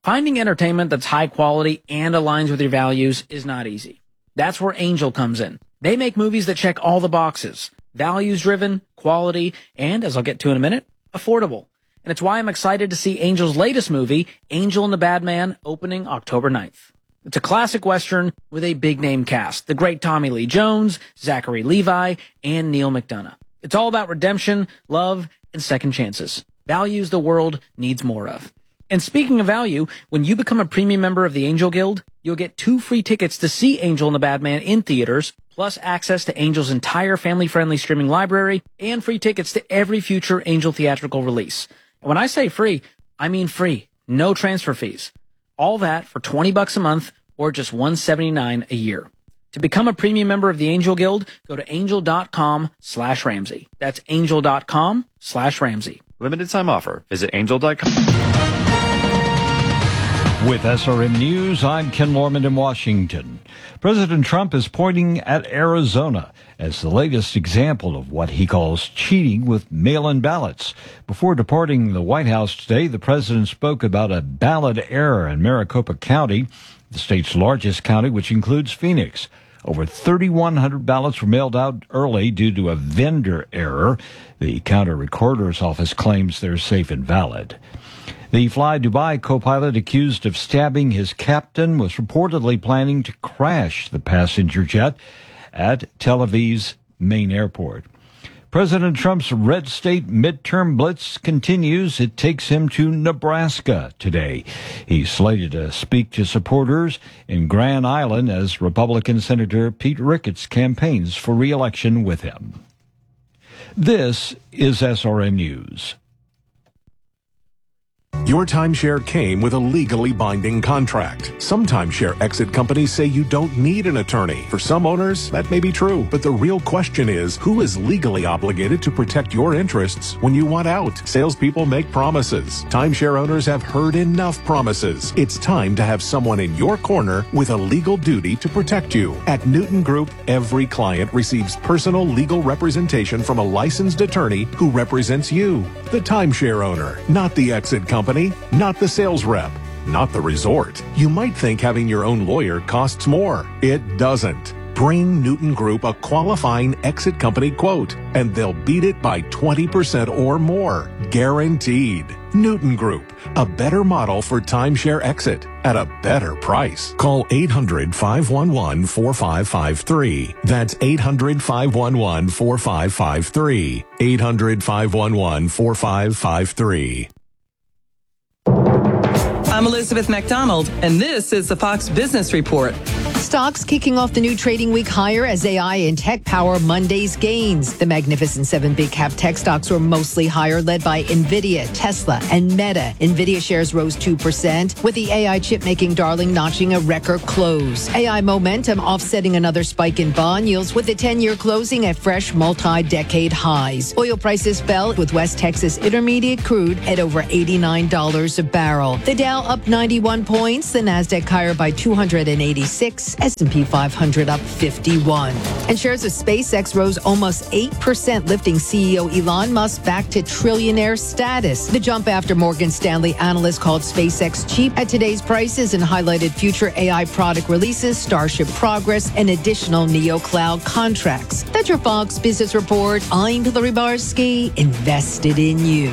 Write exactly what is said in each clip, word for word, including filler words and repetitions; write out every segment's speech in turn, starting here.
Finding entertainment that's high quality and aligns with your values is not easy. That's where Angel comes in. They make movies that check all the boxes. Values-driven, quality, and, as I'll get to in a minute, affordable. And it's why I'm excited to see Angel's latest movie, Angel and the Bad Man, opening October ninth. It's a classic Western with a big-name cast. The great Tommy Lee Jones, Zachary Levi, and Neil McDonough. It's all about redemption, love, and second chances. Values the world needs more of. And speaking of value, when you become a premium member of the Angel Guild, you'll get two free tickets to see Angel and the Bad Man in theaters, plus access to Angel's entire family-friendly streaming library, and free tickets to every future Angel theatrical release. And when I say free, I mean free. No transfer fees. All that for twenty bucks a month or just one hundred seventy-nine dollars a year. To become a premium member of the Angel Guild, go to angel.com slash Ramsey. That's angel.com slash Ramsey. Limited time offer. Visit angel dot com. With S R M News, I'm Ken Lorman in Washington. President Trump is pointing at Arizona as the latest example of what he calls cheating with mail-in ballots. Before departing the White House today, the president spoke about a ballot error in Maricopa County, the state's largest county, which includes Phoenix. Over thirty-one hundred ballots were mailed out early due to a vendor error. The county recorder's office claims they're safe and valid. The Fly Dubai co-pilot accused of stabbing his captain was reportedly planning to crash the passenger jet at Tel Aviv's main airport. President Trump's red state midterm blitz continues. It takes him to Nebraska today. He's slated to speak to supporters in Grand Island as Republican Senator Pete Ricketts campaigns for re-election with him. This is S R N News. Your timeshare came with a legally binding contract. Some timeshare exit companies say you don't need an attorney. For some owners, that may be true. But the real question is, who is legally obligated to protect your interests when you want out? Salespeople make promises. Timeshare owners have heard enough promises. It's time to have someone in your corner with a legal duty to protect you. At Newton Group, every client receives personal legal representation from a licensed attorney who represents you, the timeshare owner, not the exit company. Company, not the sales rep, not the resort. You might think having your own lawyer costs more. It doesn't. Bring Newton Group a qualifying exit company quote, and they'll beat it by twenty percent or more. Guaranteed. Newton Group, a better model for timeshare exit at a better price. Call eight hundred, five one one, four five five three. That's eight hundred, five one one, four five five three. eight hundred, five one one, four five five three. I'm Elizabeth McDonald, and this is the Fox Business Report. Stocks kicking off the new trading week higher as A I and tech power Monday's gains. The Magnificent Seven big cap tech stocks were mostly higher, led by Nvidia, Tesla, and Meta. Nvidia shares rose two percent, with the A I chip-making darling notching a record close. A I momentum offsetting another spike in bond yields, with the ten-year closing at fresh multi-decade highs. Oil prices fell, with West Texas Intermediate crude at over eighty-nine dollars a barrel. The Dow up ninety-one points, the Nasdaq higher by two hundred eighty-six, S and P five hundred up fifty-one. And shares of SpaceX rose almost eight percent, lifting C E O Elon Musk back to trillionaire status. The jump after Morgan Stanley analysts called SpaceX cheap at today's prices and highlighted future A I product releases, Starship progress, and additional NeoCloud contracts. That's your Fox Business Report. I'm Hillary Barsky, invested in you.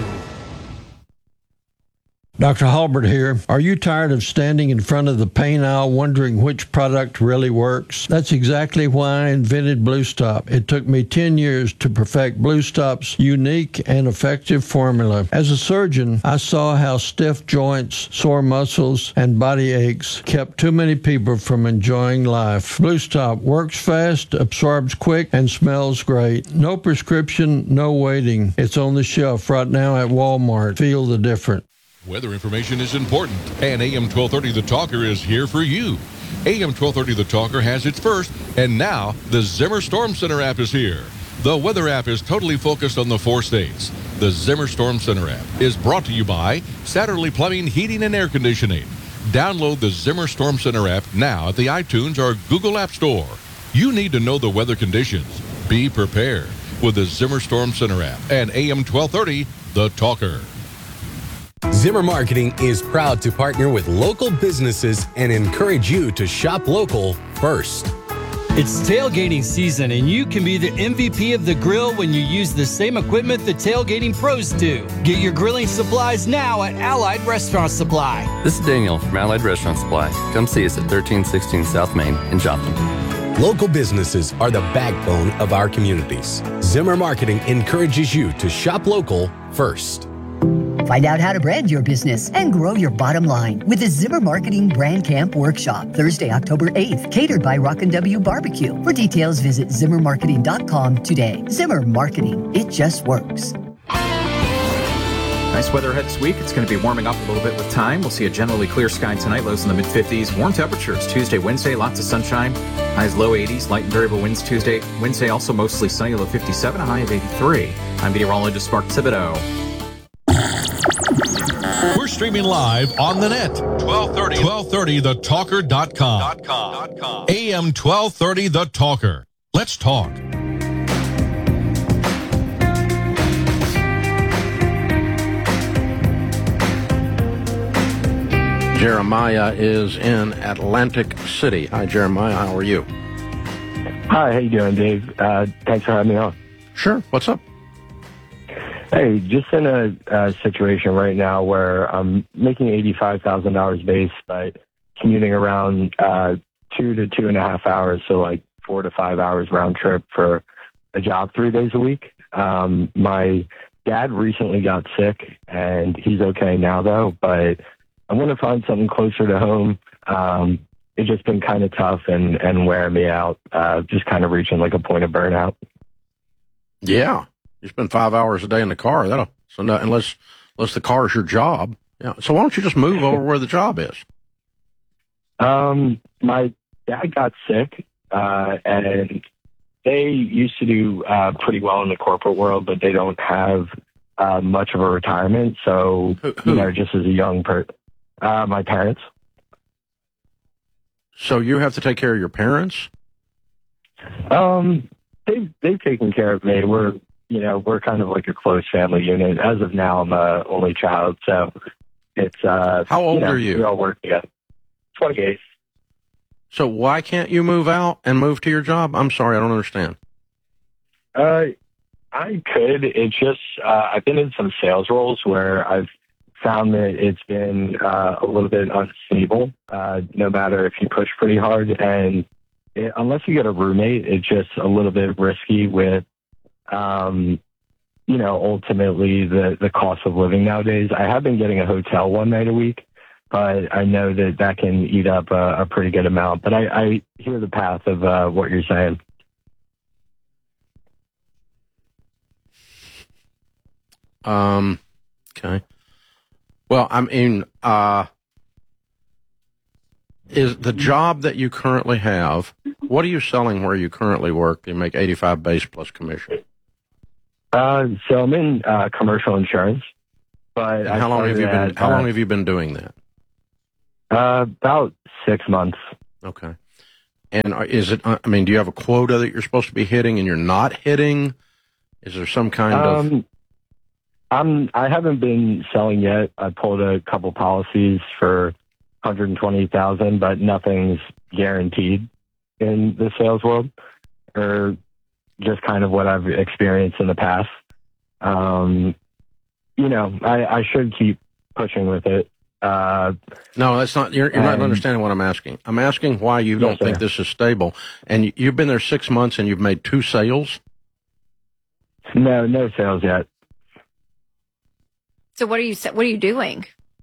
Doctor Halbert here. Are you tired of standing in front of the pain aisle wondering which product really works? That's exactly why I invented BlueStop. It took me ten years to perfect BlueStop's unique and effective formula. As a surgeon, I saw how stiff joints, sore muscles, and body aches kept too many people from enjoying life. BlueStop works fast, absorbs quick, and smells great. No prescription, no waiting. It's on the shelf right now at Walmart. Feel the difference. Weather information is important, and A M twelve thirty The Talker is here for you. A M twelve thirty The Talker has its first, and now the Zimmer Storm Center app is here. The weather app is totally focused on the four states. The Zimmer Storm Center app is brought to you by Satterley Plumbing, Heating, and Air Conditioning. Download the Zimmer Storm Center app now at the iTunes or Google App Store. You need to know the weather conditions. Be prepared with the Zimmer Storm Center app and A M twelve thirty The Talker. Zimmer Marketing is proud to partner with local businesses and encourage you to shop local first. It's tailgating season, and you can be the M V P of the grill when you use the same equipment the tailgating pros do. Get your grilling supplies now at Allied Restaurant Supply. This is Daniel from Allied Restaurant Supply. Come see us at thirteen sixteen South Main in Joplin. Local businesses are the backbone of our communities. Zimmer Marketing encourages you to shop local first. Find out how to brand your business and grow your bottom line with the Zimmer Marketing Brand Camp Workshop, Thursday, October eighth, catered by Rockin' W Barbecue. For details, visit zimmer marketing dot com today. Zimmer Marketing, it just works. Nice weather ahead this week. It's going to be warming up a little bit with time. We'll see a generally clear sky tonight, lows in the mid fifties. Warm temperatures Tuesday, Wednesday, lots of sunshine. Highs low eighties, light and variable winds Tuesday. Wednesday also mostly sunny, low fifty-seven, a high of eighty-three. I'm meteorologist Mark Thibodeau. We're streaming live on the net. twelve thirty, twelve thirty the talker dot com. A M twelve thirty The Talker. Let's talk. Jeremiah is in Atlantic City. Hi, Jeremiah. How are you? Hi. How you doing, Dave? Uh, thanks for having me on. Sure. What's up? Hey, just in a, a situation right now where I'm making eighty-five thousand dollars base, but commuting around uh, two to two and a half hours, so like four to five hours round trip for a job three days a week. Um, my dad recently got sick, and he's okay now, though, but I want to find something closer to home. Um, it's just been kind of tough and, and wearing me out, uh, just kind of reaching like a point of burnout. Yeah. You spend five hours a day in the car. That'll so no, unless unless the car is your job. Yeah. So why don't you just move over where the job is? Um, my dad got sick, uh, and they used to do uh, pretty well in the corporate world, but they don't have uh, much of a retirement. So who, who? you know, just as a young person, uh, my parents. So you have to take care of your parents? Um, they've they've taken care of me. We're You know, we're kind of like a close family unit. As of now, I'm a only child, so it's... Uh, How old you know, are you? We all work together. twenty-eight. So why can't you move out and move to your job? I'm sorry, I don't understand. Uh, I could. It's just, uh, I've been in some sales roles where I've found that it's been uh, a little bit unstable, uh, no matter if you push pretty hard. And it, unless you get a roommate, it's just a little bit risky with... Um, you know, ultimately the, the cost of living nowadays. I have been getting a hotel one night a week, but I know that that can eat up a, a pretty good amount. But I, I hear the path of uh, what you're saying. Um, okay. Well, I mean, uh, is the job that you currently have, what are you selling where you currently work? You make eighty-five base plus commission. Uh, so I'm in uh, commercial insurance, but And how long have you been? at, How uh, long have you been doing that? Uh, about six months. Okay. And are- is it? I mean, do you have a quota that you're supposed to be hitting and you're not hitting? Is there some kind of? Um, I'm I haven't been selling yet. I pulled a couple policies for one hundred twenty thousand, but nothing's guaranteed in the sales world, or just kind of what I've experienced in the past. Um, you know, I, I should keep pushing with it. Uh, No, that's not. You're, you're not and- understanding what I'm asking. I'm asking why you Yes, don't think sir. this is stable. And you- you've been there six months and you've made two sales. no, no sales yet. So what are you what are you doing?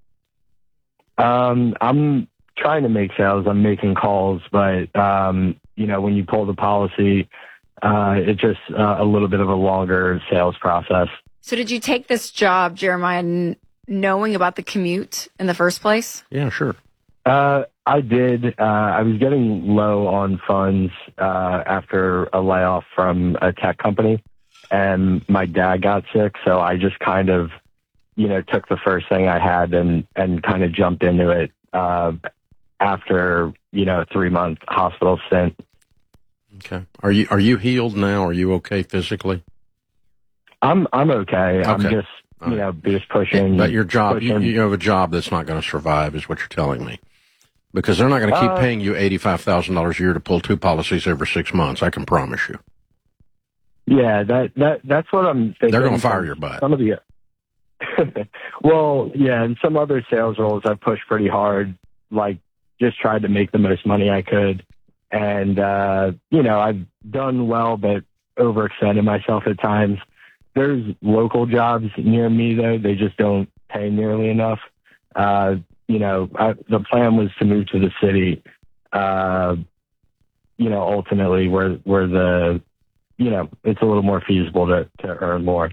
Um, I'm trying to make sales. I'm making calls, but um, you know, when you pull the policy, uh, it's just uh, a little bit of a longer sales process. So did you take this job, Jeremiah, n- knowing about the commute in the first place? Yeah, sure. Uh, I did. Uh, I was getting low on funds uh, after a layoff from a tech company, and my dad got sick, so I just kind of, you know, took the first thing I had and and kind of jumped into it uh, after, you know, a three month hospital stint. Okay. Are you are you healed now? Are you okay physically? I'm I'm okay. I'm Okay. just you know, just pushing. But your job, you, pushing. you have a job that's not going to survive, is what you're telling me. Because they're not going to keep Uh, paying you eighty-five thousand dollars a year to pull two policies every six months. I can promise you. Yeah, that that that's what I'm thinking. They're going to fire your butt. Some of the, well, yeah, and some other sales roles I've pushed pretty hard, like just tried to make the most money I could. And, uh, you know, I've done well, but overextended myself at times. There's local jobs near me, though. They just don't pay nearly enough. Uh, you know, I, the plan was to move to the city, uh, you know, ultimately where, where the, you know, it's a little more feasible to, to earn more.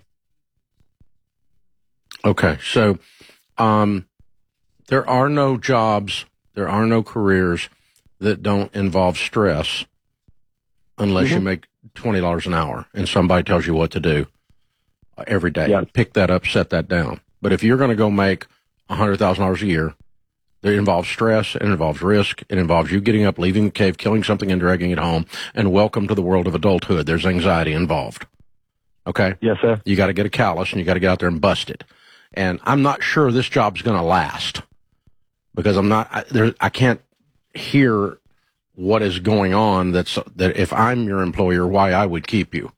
Okay. So, um, there are no jobs, there are no careers that don't involve stress unless Mm-hmm. you make twenty dollars an hour and somebody tells you what to do uh, every day. Yeah. Pick that up, set that down. But if you're going to go make one hundred thousand dollars a year, it involves stress, it involves risk, it involves you getting up, leaving the cave, killing something and dragging it home, and welcome to the world of adulthood. There's anxiety involved. Okay? Yes, sir. You got to get a callus and you got to get out there and bust it. And I'm not sure this job's going to last because I'm not, I, there, I can't hear what is going on that's, that if I'm your employer, why I would keep you.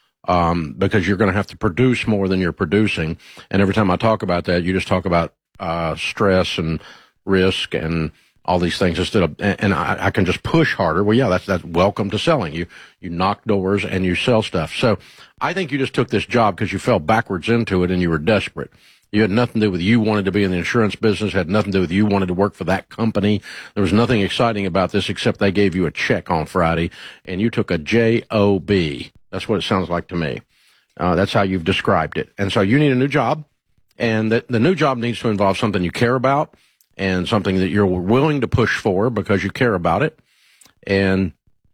Um, because you're going to have to produce more than you're producing. And every time I talk about that, you just talk about, uh, stress and risk and all these things instead of, and, and I, I can just push harder. Well, yeah, that's, that's welcome to selling. You, you knock doors and you sell stuff. So I think you just took this job because you fell backwards into it and you were desperate. You had nothing to do with you wanted to be in the insurance business, had nothing to do with you wanted to work for that company. There was nothing exciting about this except they gave you a check on Friday and you took a J O B. That's what it sounds like to me. Uh, that's how you've described it. And so you need a new job, and the, the new job needs to involve something you care about and something that you're willing to push for because you care about it. And,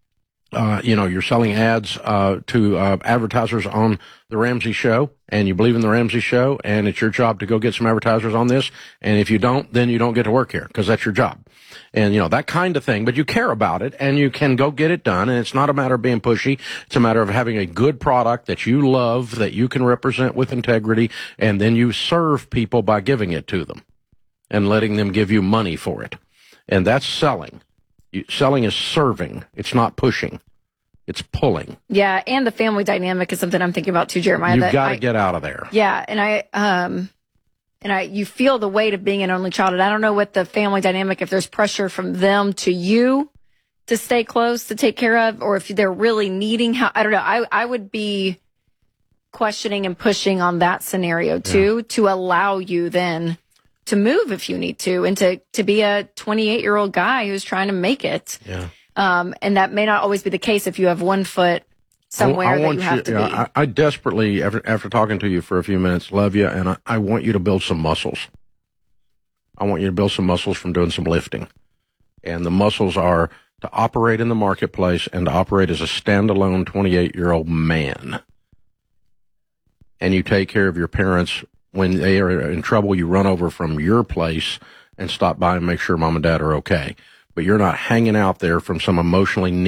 uh, you know, you're selling ads uh, to uh, advertisers on the Ramsey Show, and you believe in the Ramsey Show, and it's your job to go get some advertisers on this. And if you don't, then you don't get to work here because that's your job. And, you know, that kind of thing. But you care about it, and you can go get it done. And it's not a matter of being pushy. It's a matter of having a good product that you love, that you can represent with integrity, and then you serve people by giving it to them and letting them give you money for it. And that's selling. You, selling is serving. It's not pushing. It's pulling. Yeah, and the family dynamic is something I'm thinking about too, Jeremiah. You've that got to I- get out of there. Yeah, and I um and I you feel the weight of being an only child, and I don't know what the family dynamic, if there's pressure from them to you to stay close, to take care of, or if they're really needing how I don't know. I I would be questioning and pushing on that scenario too, yeah. to allow you then to move if you need to, and to to be a twenty-eight year old guy who's trying to make it. Yeah. Um, and that may not always be the case if you have one foot somewhere I, I that want you have you, to yeah, be. I, I desperately, after, after talking to you for a few minutes, love you, and I, I want you to build some muscles. I want you to build some muscles from doing some lifting. And the muscles are to operate in the marketplace and to operate as a standalone twenty-eight year old man. And you take care of your parents when they are in trouble. You run over from your place and stop by and make sure mom and dad are okay. But you're not hanging out there from some emotionally